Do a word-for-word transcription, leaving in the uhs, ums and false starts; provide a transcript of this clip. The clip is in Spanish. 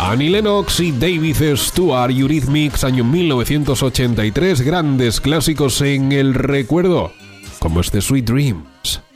Annie Lennox y David Stewart, Eurythmics, año mil novecientos ochenta y tres, grandes clásicos en el recuerdo, como este Sweet Dreams.